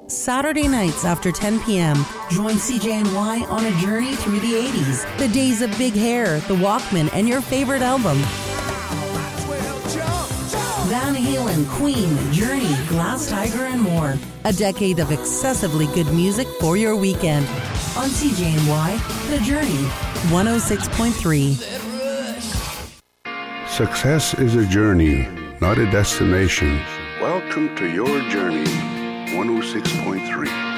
Saturday nights after 10 p.m. Join CJNY on a journey through the 80s, the days of Big Hair, The Walkmen, and your favorite album. Van Halen, Queen, Journey, Glass Tiger, and more. A decade of excessively good music for your weekend. On CJNY, The Journey, 106.3. Success is a journey, not a destination. Welcome to your journey, 106.3.